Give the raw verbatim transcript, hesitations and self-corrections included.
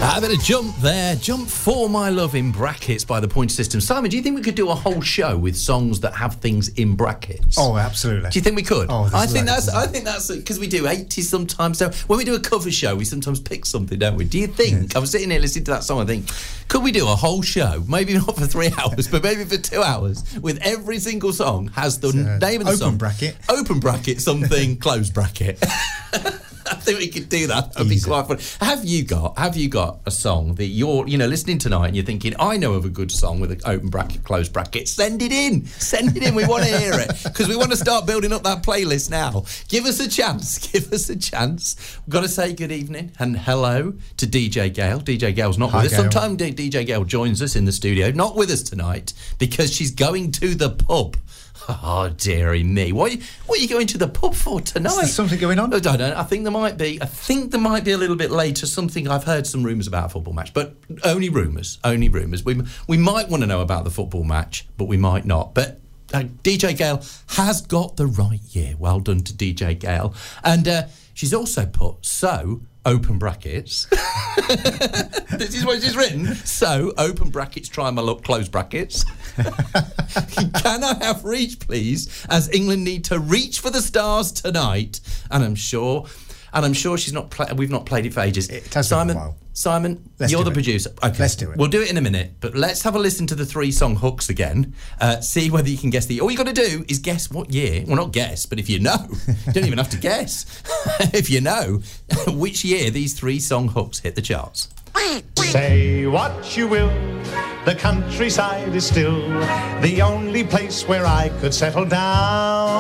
A bit of Jump there. Jump for My Love in brackets by the Pointer System. Simon, do you think we could do a whole show with songs that have things in brackets? Oh, absolutely. Do you think we could? Oh, I think loads, that's. I think that's because we do eighties sometimes. So when we do a cover show, we sometimes pick something, don't we? Do you think? Yes. I was sitting here listening to that song. I think, could we do a whole show? Maybe not for three hours, but maybe for two hours, with every single song has the uh, name of the open song. Open bracket. Open bracket. Something. Close bracket. I think we could do that. That'd Easy. be quite fun. Have you got Have you got a song that you're, you know, listening tonight and you're thinking, I know of a good song with an open bracket, close bracket? Send it in. Send it in. We want to hear it because we want to start building up that playlist now. Give us a chance. Give us a chance. We've got to say good evening and hello to D J Gail. D J Gail's not Hi, with us. Gail. Sometimes D J Gail joins us in the studio. Not with us tonight because she's going to the pub. Oh, dearie me. What are, you, what are you going to the pub for tonight? Is there something going on? I don't know. I think there might be. I think there might be a little bit later something. I've heard some rumours about a football match, but only rumours. Only rumours. We we might want to know about the football match, but we might not. But uh, D J Gail has got the right year. Well done to D J Gail. And uh, she's also put so... open brackets. This is what she's written. So, open brackets, try my luck, close brackets. Can I have reach, please, as England need to reach for the stars tonight? And I'm sure, and I'm sure she's not. Play, we've not played it for ages. It has Simon, been a while. Simon, Let's you're do the it. producer. Okay, Let's do it. We'll do it in a minute, but let's have a listen to the three song hooks again. Uh, see whether you can guess the. All you got to do is guess what year. Well, not guess, but if you know, you don't even have to guess. If you know which year these three song hooks hit the charts. Say what you will, the countryside is still the only place where I could settle down.